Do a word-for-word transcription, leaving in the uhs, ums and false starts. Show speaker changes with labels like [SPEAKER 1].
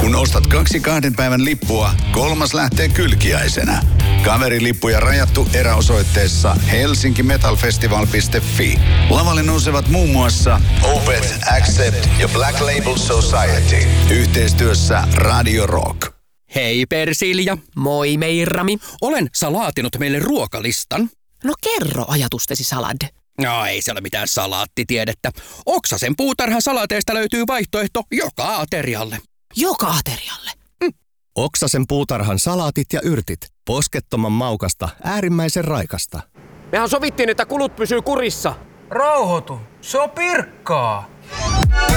[SPEAKER 1] Kun ostat kaksi kahden päivän lippua, kolmas lähtee kylkiäisenä. Kaverilippuja rajattu eräosoitteessa helsinkimetalfestival piste fi. Lavalle nousevat muun muassa Opeth, Accept ja Black Label Society. Yhteistyössä Radio Rock.
[SPEAKER 2] Hei Persilja.
[SPEAKER 3] Moi Meirami.
[SPEAKER 2] Olen salaatinut meille ruokalistan.
[SPEAKER 3] No kerro ajatustesi salad.
[SPEAKER 2] No ei se ole mitään salaattitiedettä. Oksasen puutarhan salaateista löytyy vaihtoehto joka aterialle.
[SPEAKER 3] Joka aterialle?
[SPEAKER 2] Mm.
[SPEAKER 4] Oksasen puutarhan salaatit ja yrtit. Poskettoman maukasta, äärimmäisen raikasta.
[SPEAKER 5] Mehän sovittiin, että kulut pysyy kurissa.
[SPEAKER 6] Rauhoitu, se on pirkkaa.